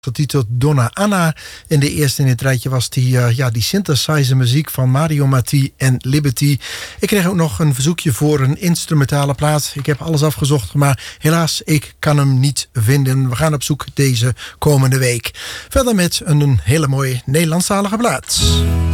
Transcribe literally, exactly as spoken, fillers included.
getiteld Donna Anna. En de eerste in het rijtje was die, uh, ja, die synthesizer muziek van Mario Marti en Liberty. Ik kreeg ook nog een verzoekje voor een instrumentale plaat. Ik heb alles afgezocht, maar helaas, ik kan hem niet vinden. We gaan op zoek deze komende week. Verder met een, een hele mooie Nederlandstalige plaat.